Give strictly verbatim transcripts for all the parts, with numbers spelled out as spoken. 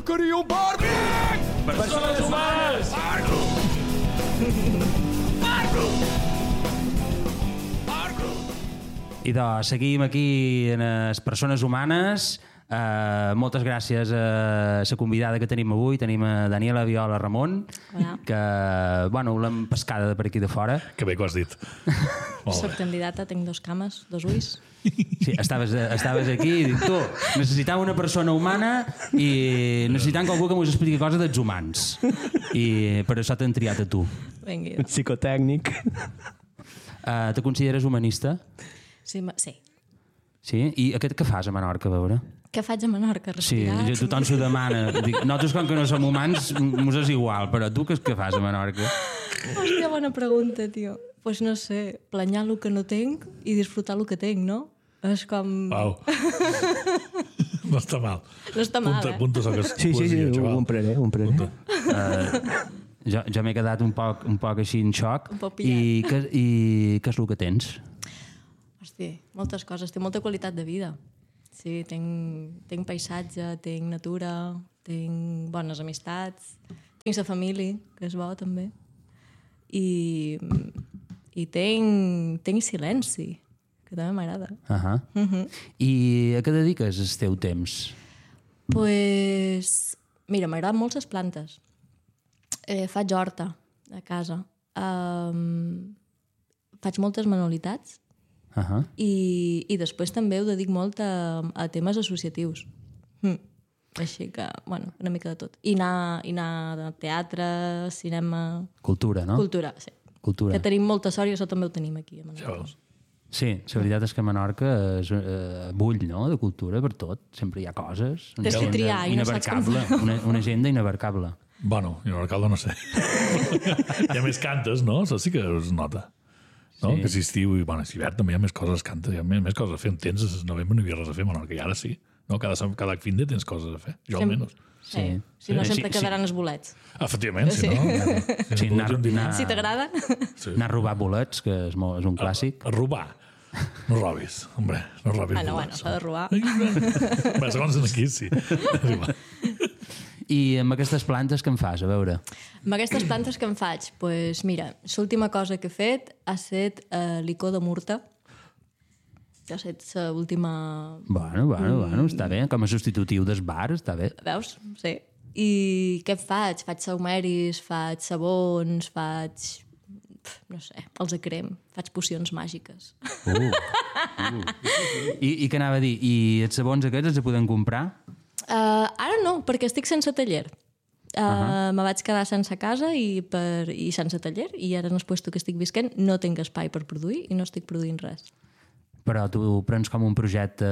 porqueria un Barbie! Persones humanes! Art Group! Art Group! Art Group! I doncs, seguim aquí en les persones humanes. Uh, moltes gràcies a la convidada que tenim avui. Tenim a Daniela Viola Ramon. Hola. Que, bueno, l'hem pescada de per aquí de fora. Que bé que ho has dit. Soc candidata, tinc dos cames, dos ulls. Sí, estaves, estaves aquí i dic, tu, necessitam una persona humana i necessitam qualcú que ens expliqui coses dels humans. I per això t'hem triat a tu. Vengui. Psicotècnic. Uh, te consideres humanista? Sí, ma- sí. Sí? I aquest què fas a Menorca, a veure? Què faig a Menorca? Sí, Respirar? tothom s'ho demana. Dic, nosaltres, com que no som humans, mos és igual, però tu què, què fas a Menorca? Hòstia, bona pregunta, tio. Pues no sé, planyar el que no tinc i disfrutar el que tinc, no? És com... Uau. No està mal. No està mal, punta, eh? Punta això que és Sí, sí, sí, poesia, ho xaval. compraré, ho compraré. Punta. Uh, jo jo m'he quedat un poc, un poc així en xoc. Un poc pillat. I, què, I què és el que tens? Hòstia, moltes coses. Té molta qualitat de vida. Sí, tinc, tinc paisatge, tinc natura, tinc bones amistats, tinc la família, que és bo també, i, i tinc, tinc silenci, que també m'agrada. Uh -huh. uh -huh. I a què dediques el teu temps? Pues, mira, m'agraden molt les plantes. Eh, faig horta a casa. Um, faig moltes manualitats. Uh -huh. I, i després també ho dedic molt a, a temes associatius. Mm. Així que, bueno, una mica de tot. I anar, i anar de teatre, cinema... Cultura, no? Cultura, sí. Cultura. Que tenim molta sort i això també ho tenim aquí. A Ja Menorca. veus. Sí, la veritat és que a Menorca és, eh, bull, no?, de cultura per tot. Sempre hi ha coses. Una Tens que agenda triar i no saps com inabarcable, una, una agenda inabarcable. Bueno, jo l'alcalde no sé. Hi ha més cantes, no? Això sí que es nota. No? Sí. Que si estiu i bueno, si hivern també hi ha més coses a cantar, hi ha més, més coses a fer. En temps, a novembre no hi havia res a fer a Menorca, i ara sí. No? Cada, cada fin de tens coses a fer, jo Sempre. almenys. Sí. Sí. Si no, Sí, sempre sí, quedaran els bolets. Efectivament, si Sí. no... Sí, Si no anar- pots un dinar. anar- Si t'agraden. Sí. Anar a robar bolets, que és, molt, és un clàssic. A, a robar. No robis, hombre, no robis. Bueno, bueno, bolets. s'ha de robar. Bé, segons en aquí, sí. I amb aquestes plantes què en fas? A veure. Amb aquestes plantes que em faig? Pues mira, l'última cosa que he fet ha estat uh, licor de murta. Ha estat l'última... Bueno, bueno, bueno, està bé. Com a substitutiu del bar, està bé. Veus? Sí. I què faig? Faig saumeris, faig sabons, faig... pf, no sé, els crem. Faig pocions màgiques. Uh, uh. I, I què anava a dir? I els sabons aquests els podem comprar? Uh, ara no, perquè estic sense taller. Uh, uh -huh. Me vaig quedar sense casa i, per, i sense taller, i ara en el puesto que estic visquent no tinc espai per produir i no estic produint res. Però tu ho prens com un projecte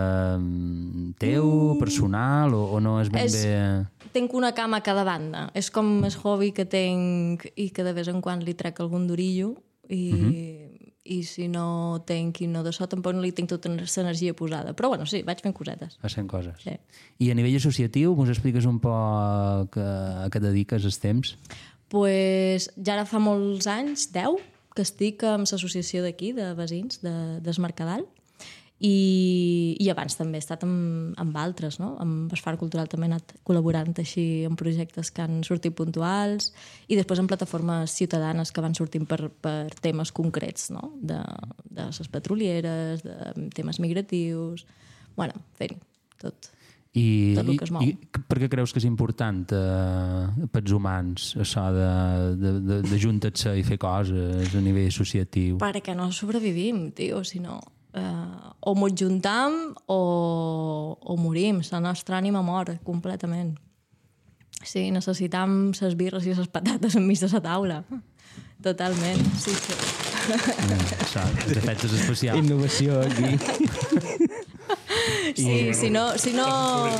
teu, personal, o, o no és ben És- bé... Tinc una cama a cada banda. És com el hobby que tinc i que de vez en quan li trec algun durillo i, uh -huh. i si no tinc i no de so tampoc no li tinc tota l'energia posada. Però bueno, sí, vaig fent cosetes. Vas fent coses. Sí. I a nivell associatiu, mos expliques un poc a què dediques els temps? Pues, ja ara fa molts anys, deu, que estic amb l'associació d'aquí, de veïns, de, des Mercadal, i, i abans també he estat amb, amb altres, no? Amb Esfar Cultural també he anat col·laborant així en projectes que han sortit puntuals i després en plataformes ciutadanes que van sortint per, per temes concrets, no? De, de les petrolieres, de temes migratius, bueno, fent tot. I, Tot el i, que es mou. i per què creus que és important eh, pels humans això de, de, de, de juntar-se i fer coses a nivell associatiu? Perquè no sobrevivim, tio, si no... Uh, o mos juntam o, o morim, la nostra ànima mor completament. Sí, necessitam les birres i les patates enmig de la taula. Totalment, sí, sí. Mm, això, els efectes especials. Innovació aquí. Sí, si no... Si no...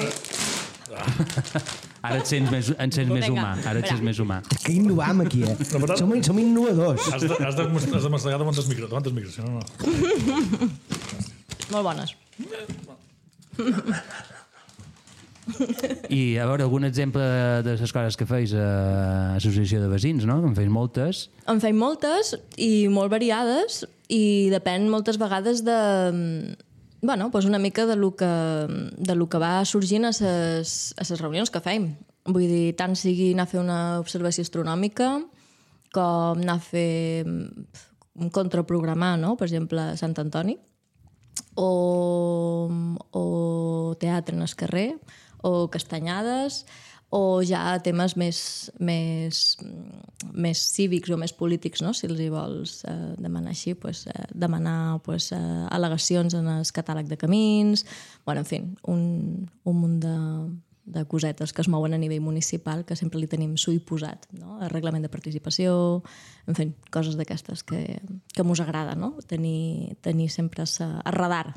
Ara et sents més, et sents més Vinga, humà. Ara et sents espera. més humà. És que innovam aquí, eh? veritat- Som, som innovadors. Has de, has de, has de mastegar davant dels micros, davant dels micros, si no, no. Molt bones. I, a veure, algun exemple de les coses que feis a Associació de Veïns, no? Que en feis moltes. En feim moltes i molt variades i depèn moltes vegades de, bueno, doncs una mica de lo que, de lo que va sorgint a les a ses reunions que fèiem. Vull dir, tant sigui anar a fer una observació astronòmica com anar a fer un contraprogramar, no? Per exemple, a Sant Antoni, o, o teatre en el carrer, o castanyades, o ja temes més, més, més cívics o més polítics, no? Si els hi vols eh, demanar així, pues, eh, demanar pues, eh, al·legacions en el catàleg de camins, bueno, en fi, un, un munt de, de cosetes que es mouen a nivell municipal que sempre li tenim sui posat, no? El reglament de participació, en fi, coses d'aquestes que, que mos agrada, no? Tenir, tenir sempre a, a radar.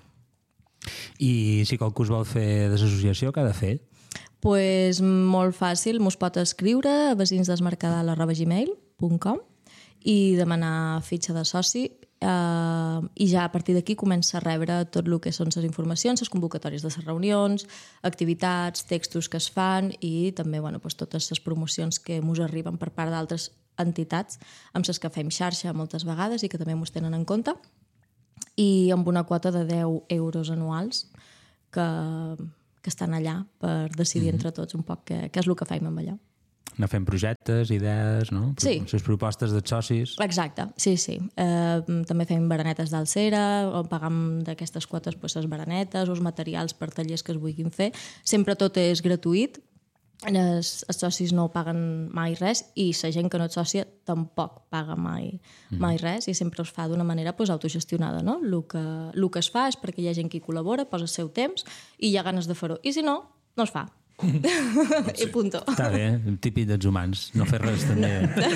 I si qualcú es vol fer desassociació, què ha de fer? Pues molt fàcil, mos pot escriure a vecinsdesmercadal arroba gmail punt com i demanar fitxa de soci eh, i ja a partir d'aquí comença a rebre tot el que són les informacions, les convocatòries de les reunions, activitats, textos que es fan i també bueno, pues, totes les promocions que mos arriben per part d'altres entitats amb les que fem xarxa moltes vegades i que també mos tenen en compte i amb una quota de deu euros anuals que que estan allà per decidir entre tots un poc què, què és el que fem amb allò. Anar fent projectes, idees, no? Sí. Les propostes dels socis. Exacte, sí, sí. Eh, també fem baranetes d'alcera, o pagam d'aquestes quotes pues, les baranetes, els materials per tallers que es vulguin fer. Sempre tot és gratuït, els, els socis no paguen mai res i la gent que no és sòcia tampoc paga mai, mm. mai res i sempre es fa d'una manera pues, autogestionada. No? El, que, el que es fa és perquè hi ha gent que hi col·labora, posa el seu temps i hi ha ganes de fer-ho. I si no, no es fa. I punto. Està bé, el típic dels humans. No fer res també.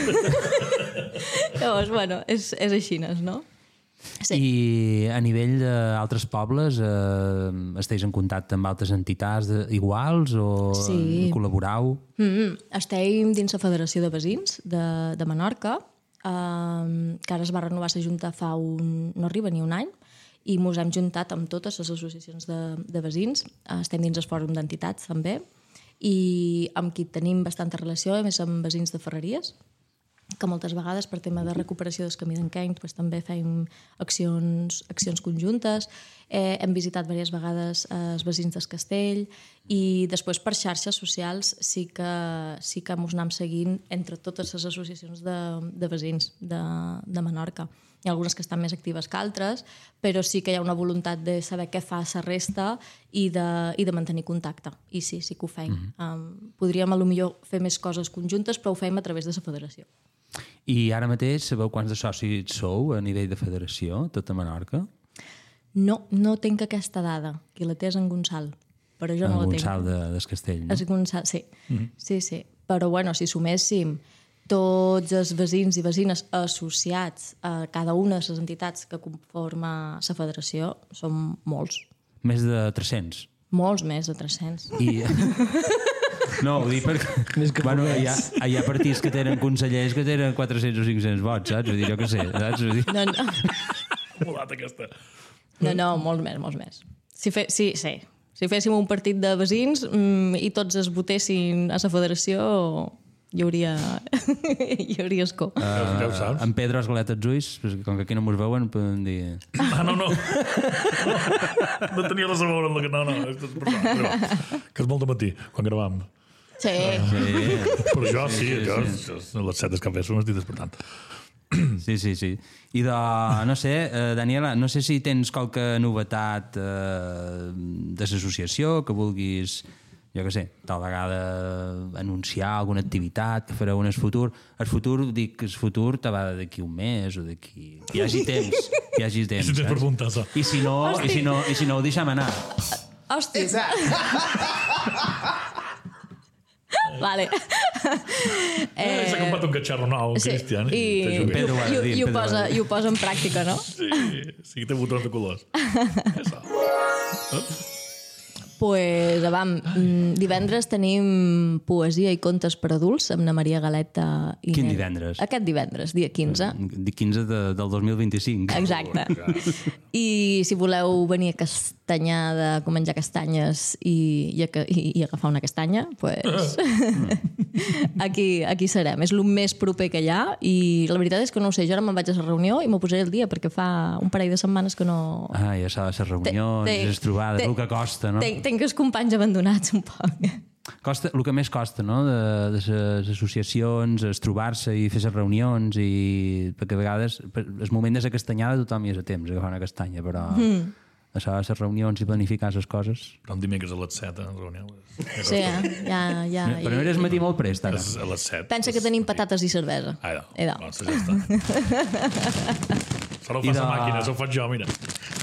Llavors, bueno, és, és així, no? Sí. I a nivell d'altres pobles eh, esteu en contacte amb altres entitats de, iguals o sí. col·laborau? Mm-hmm. Estem dins la Federació de Veïns de, de Menorca, eh, que ara es va renovar la Junta fa un... no arriba ni un any, i ens hem juntat amb totes les associacions de, de veïns. Estem dins el fòrum d'entitats també, i amb qui tenim bastanta relació, a més amb veïns de Ferreries, que moltes vegades per tema de recuperació del camí d'Enqueny pues, també fem accions, accions conjuntes. Eh, hem visitat diverses vegades els veïns del Castell i després per xarxes socials sí que, sí que ens anem seguint entre totes les associacions de, de veïns de, de Menorca. Hi ha algunes que estan més actives que altres, però sí que hi ha una voluntat de saber què fa la resta i de, i de mantenir contacte. I sí, sí que ho fem. Mm-hmm. Um, podríem, a lo millor, fer més coses conjuntes, però ho fem a través de la federació. I ara mateix sabeu quants de socis sou a nivell de federació, tota Menorca? No, no tinc aquesta dada. Qui la té és en Gonçal, però jo en no la tinc. Gonçal de, del Castell, no? És Gonçal, sí. Mm-hmm. Sí, sí. Però, bueno, si suméssim tots els veïns i veïnes associats a cada una de les entitats que conforma la federació, són molts. Més de tres-cents? Molts més de tres-cents. I... No, ho dic perquè bueno, hi, ha, hi ha partits que tenen consellers que tenen quatre-cents o cinc-cents vots, saps? Vull dir, jo què sé, saps? Vull dir... No, no. Molat, aquesta. No, no, molts més, molts més. Si fe... Sí, sí. Si féssim un partit de veïns mmm, i tots es votessin a la federació, hi hauria, hi hauria escó. Uh, ja ho saps. en Pedro Esgalet als ulls, com que aquí no mos veuen, podem dir... Ah, no, no. No tenia res a veure amb la que... No, no, és per que és molt de matí, quan gravàvem. Sí. Sí. Però jo sí, sí, jo, sí. jo, les set del cafè són estic despertant. Sí, sí, sí. I de, no sé, eh, Daniela, no sé si tens qualque novetat eh, de l'associació que vulguis, jo què sé, tal vegada anunciar alguna activitat que fareu en el futur. El futur, dic que el futur te va d'aquí un mes o d'aquí... Hi hagi temps, hi hagi temps. I si tens per apuntar, ça. I si no, i si no, i si no ho deixem anar. Hòstia. Vale. Eh, S'ha comprat un catxarro nou, sí, Cristian. I, I, i, Pedro i, i, i, ho posa, i ho posa en pràctica, no? sí, sí que té botons de colors. Pues, avam, divendres tenim poesia i contes per adults amb na Maria Galeta. I Quin nen. divendres? Aquest divendres, dia quinze. quinze de, del dos mil vint-i-cinc. Exacte. I si voleu venir a Castell castanyada, com menjar castanyes i, i, i, i agafar una castanya, pues, aquí, aquí serem. És el més proper que hi ha i la veritat és que no ho sé, jo ara me'n vaig a la reunió i m'ho posaré el dia perquè fa un parell de setmanes que no... Ah, ja s'ha de les reunions, Te- te- les trobades, te- el que costa, no? Tenc, tenc els companys abandonats un poc. Costa, el que més costa, no?, de, de les associacions, es trobar-se i fer les reunions, i perquè a vegades, el moment de la castanyada tothom hi és a temps, agafar una castanya, però mm. això de les reunions i planificar les coses... Però un dimecres a les set, en reunió. Sí, eh? ja, ja. Però no eres matí molt prest, ara. És a les set. Pensa que tenim patates i cervesa. Ah, no. Idò. No, ja està. Això no ho I fa de- la màquina, això ho faig jo, mira.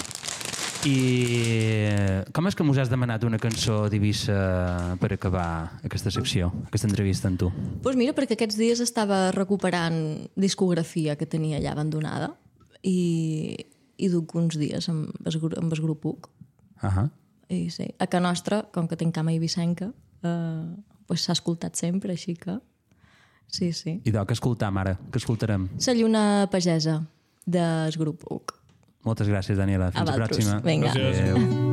I com és que mos has demanat una cançó d'Eivissa per acabar aquesta secció, aquesta entrevista amb tu? Doncs pues mira, perquè aquests dies estava recuperant discografia que tenia allà abandonada i, i duc uns dies amb el, gru- amb el grup U C. Uh -huh. I sí, a Can Nostra, com que tinc cama eivissenca, eh, pues s'ha escoltat sempre, així que... Sí, sí. I de què escoltam ara? Què escoltarem? La lluna pagesa del grup U C. Moltes gràcies, Daniela. Fins A la vosaltres. pròxima. Vinga. Gràcies. Adéu.